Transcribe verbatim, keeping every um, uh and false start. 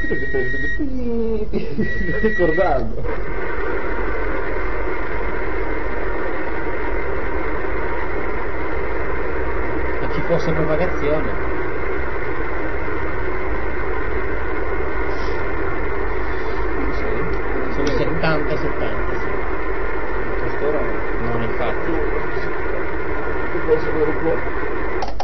visto che stai ricordando? Ma ci fosse propagazione. Sono settanta settanta, sì. Quest'ora Non infatti. può essere un po'.